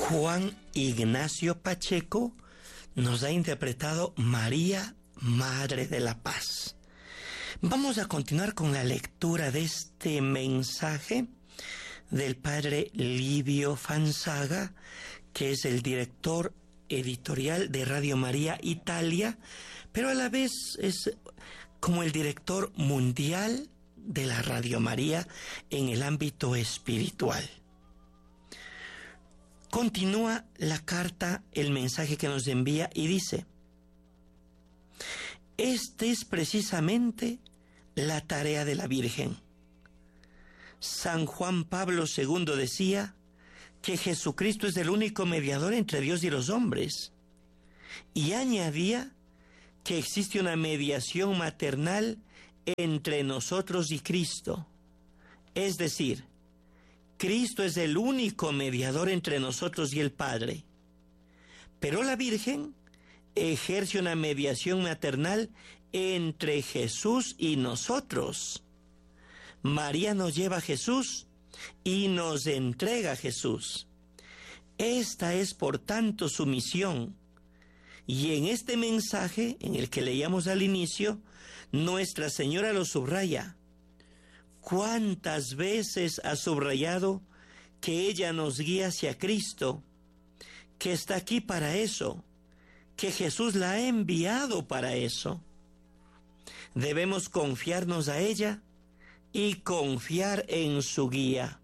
Juan Ignacio Pacheco nos ha interpretado María, Madre de la Paz. Vamos a continuar con la lectura de este mensaje del padre Livio Fanzaga, que es el director editorial de Radio María Italia, pero a la vez es como el director mundial de la Radio María en el ámbito espiritual. Continúa la carta, el mensaje que nos envía y dice: esta es precisamente la tarea de la Virgen. San Juan Pablo II decía que Jesucristo es el único mediador entre Dios y los hombres, y añadía que existe una mediación maternal entre nosotros y Cristo. Es decir, Cristo es el único mediador entre nosotros y el Padre. Pero la Virgen ejerce una mediación maternal entre Jesús y nosotros. María nos lleva a Jesús y nos entrega a Jesús. Esta es, por tanto, su misión. Y en este mensaje, en el que leíamos al inicio, Nuestra Señora lo subraya. ¿Cuántas veces ha subrayado que ella nos guía hacia Cristo, que está aquí para eso, que Jesús la ha enviado para eso? Debemos confiarnos a ella y confiar en su guía.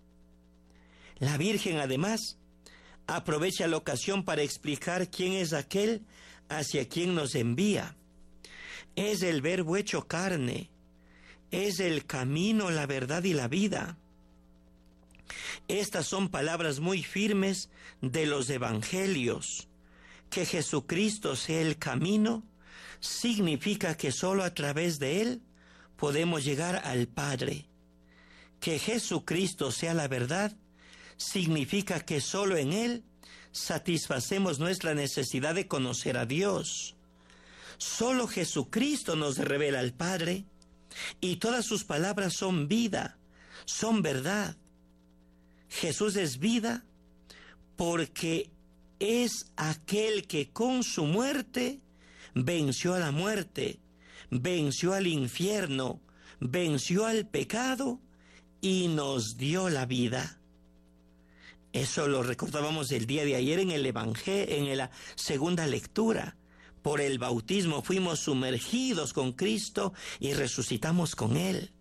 La Virgen, además, aprovecha la ocasión para explicar quién es aquel hacia quien nos envía. Es el Verbo hecho carne, es el camino, la verdad y la vida. Estas son palabras muy firmes de los evangelios. Que Jesucristo sea el camino significa que solo a través de Él podemos llegar al Padre. Que Jesucristo sea la verdad significa que solo en Él satisfacemos nuestra necesidad de conocer a Dios. Solo Jesucristo nos revela al Padre, y todas sus palabras son vida, son verdad. Jesús es vida porque es aquel que con su muerte venció a la muerte, venció al infierno, venció al pecado y nos dio la vida. Eso lo recordábamos el día de ayer en el Evangelio, en la segunda lectura. Por el bautismo fuimos sumergidos con Cristo y resucitamos con Él.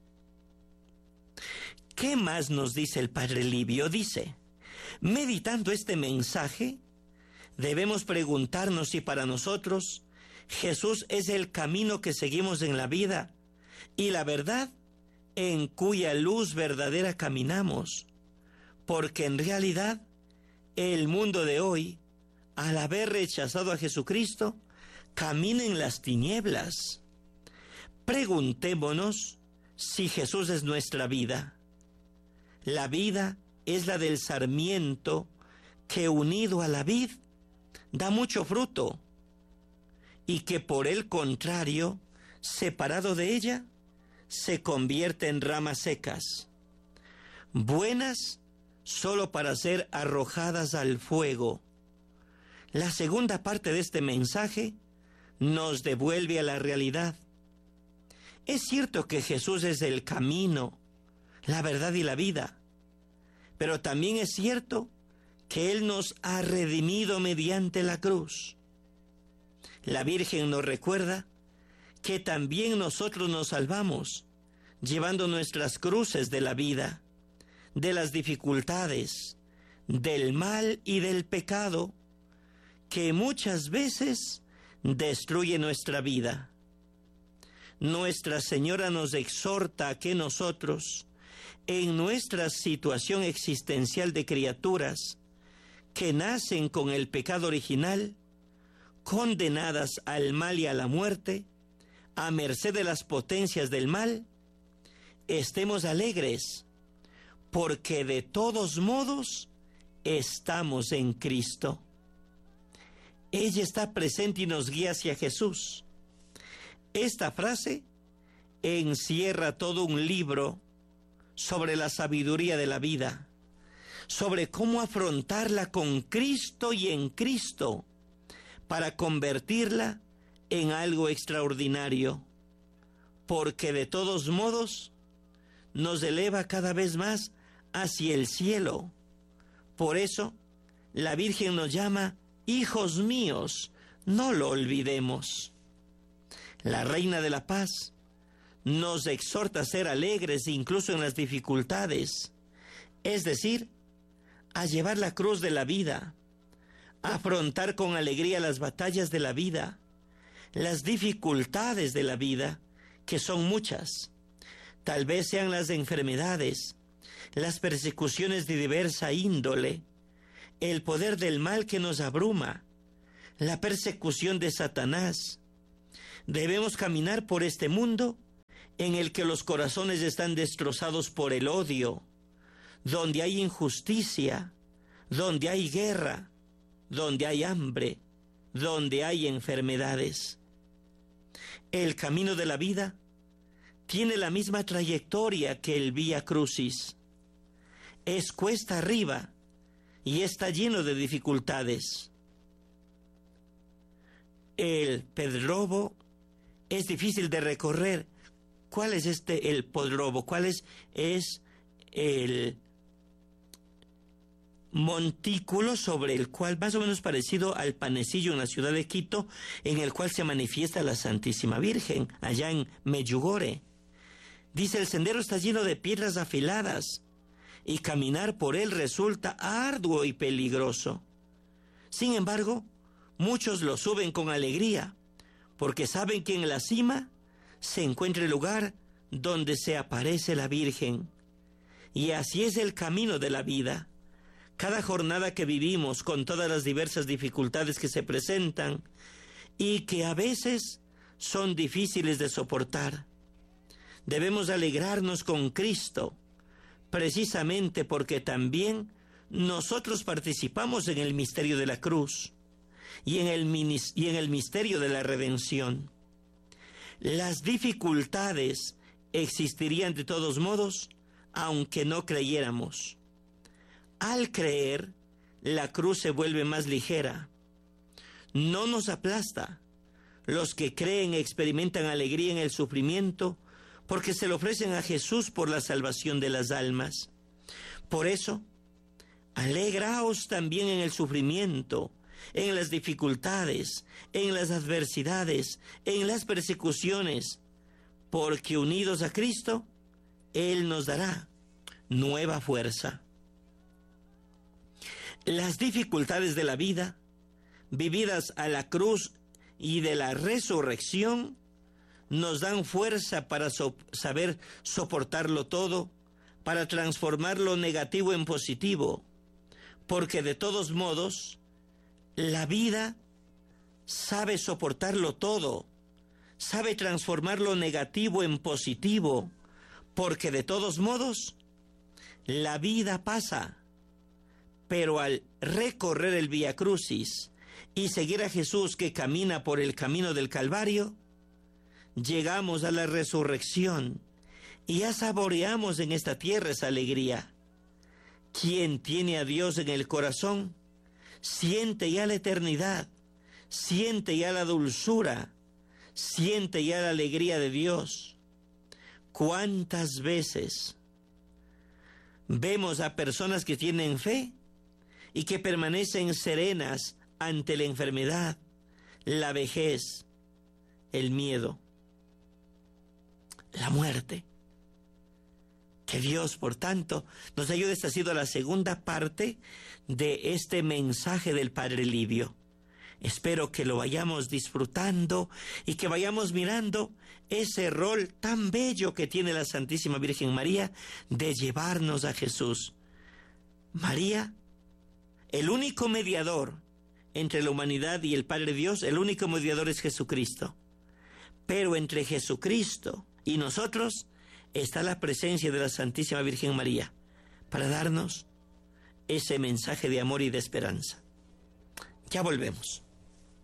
¿Qué más nos dice el padre Livio? Dice: meditando este mensaje, debemos preguntarnos si para nosotros Jesús es el camino que seguimos en la vida y la verdad en cuya luz verdadera caminamos, porque en realidad el mundo de hoy, al haber rechazado a Jesucristo, camina en las tinieblas. Preguntémonos si Jesús es nuestra vida. La vida es la del sarmiento que, unido a la vid, da mucho fruto, y que por el contrario, separado de ella, se convierte en ramas secas, buenas solo para ser arrojadas al fuego. La segunda parte de este mensaje nos devuelve a la realidad. Es cierto que Jesús es el camino, la verdad y la vida, pero también es cierto que Él nos ha redimido mediante la cruz. La Virgen nos recuerda que también nosotros nos salvamos llevando nuestras cruces de la vida, de las dificultades, del mal y del pecado, que muchas veces destruye nuestra vida. Nuestra Señora nos exhorta a que nosotros, en nuestra situación existencial de criaturas que nacen con el pecado original, condenadas al mal y a la muerte, a merced de las potencias del mal, estemos alegres, porque de todos modos estamos en Cristo. Ella está presente y nos guía hacia Jesús. Esta frase encierra todo un libro sobre la sabiduría de la vida, sobre cómo afrontarla con Cristo y en Cristo para convertirla en algo extraordinario, porque de todos modos nos eleva cada vez más hacia el cielo. Por eso la Virgen nos llama hijos míos, no lo olvidemos. La Reina de la Paz nos exhorta a ser alegres incluso en las dificultades, es decir, a llevar la cruz de la vida, a afrontar con alegría las batallas de la vida, las dificultades de la vida, que son muchas. Tal vez sean las enfermedades, las persecuciones de diversa índole, el poder del mal que nos abruma, la persecución de Satanás. Debemos caminar por este mundo en el que los corazones están destrozados por el odio, donde hay injusticia, donde hay guerra, donde hay hambre, donde hay enfermedades. El camino de la vida tiene la misma trayectoria que el Vía Crucis. Es cuesta arriba y está lleno de dificultades. El pedrobo es difícil de recorrer. ¿Cuál es el pedrobo? ¿Cuál es el montículo sobre el cual, más o menos parecido al panecillo en la ciudad de Quito, en el cual se manifiesta la Santísima Virgen, allá en Medjugorje? Dice, el sendero está lleno de piedras afiladas y caminar por él resulta arduo y peligroso. Sin embargo, muchos lo suben con alegría, porque saben que en la cima se encuentra el lugar donde se aparece la Virgen. Y así es el camino de la vida. Cada jornada que vivimos con todas las diversas dificultades que se presentan y que a veces son difíciles de soportar, debemos alegrarnos con Cristo, precisamente porque también nosotros participamos en el misterio de la cruz y en el misterio de la redención. Las dificultades existirían de todos modos, aunque no creyéramos. Al creer, la cruz se vuelve más ligera. No nos aplasta. Los que creen experimentan alegría en el sufrimiento porque se le ofrecen a Jesús por la salvación de las almas. Por eso, alegraos también en el sufrimiento, en las dificultades, en las adversidades, en las persecuciones, porque unidos a Cristo, Él nos dará nueva fuerza. Las dificultades de la vida, vividas a la cruz y de la resurrección, nos dan fuerza para saber soportarlo todo, para transformar lo negativo en positivo, porque de todos modos, la vida sabe soportarlo todo, sabe transformar lo negativo en positivo, porque de todos modos, la vida pasa. Pero al recorrer el Vía Crucis y seguir a Jesús que camina por el camino del Calvario, llegamos a la resurrección y ya saboreamos en esta tierra esa alegría. Quien tiene a Dios en el corazón, siente ya la eternidad, siente ya la dulzura, siente ya la alegría de Dios. ¿Cuántas veces vemos a personas que tienen fe y que permanecen serenas ante la enfermedad, la vejez, el miedo, la muerte? Que Dios, por tanto, nos ayude. Esta ha sido la segunda parte de este mensaje del Padre Livio. Espero que lo vayamos disfrutando y que vayamos mirando ese rol tan bello que tiene la Santísima Virgen María de llevarnos a Jesús. María, el único mediador entre la humanidad y el Padre Dios, el único mediador es Jesucristo. Pero entre Jesucristo y nosotros está la presencia de la Santísima Virgen María para darnos ese mensaje de amor y de esperanza. Ya volvemos.